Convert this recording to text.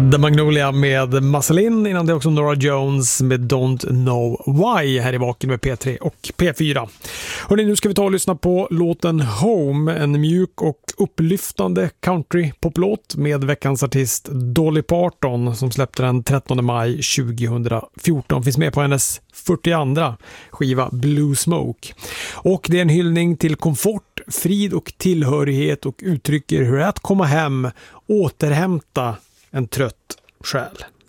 The Magnolia med Marceline, innan det också Norah Jones med Don't Know Why här i Vaken med P3 och P4. Hörrni, nu ska vi ta och lyssna på låten Home, en mjuk och upplyftande country-poplåt med veckans artist Dolly Parton som släppte den 13 maj 2014. Finns med på hennes 42 skiva Blue Smoke. Och det är en hyllning till komfort, frid och tillhörighet och uttrycker hur det är att komma hem, återhämta en trött själ.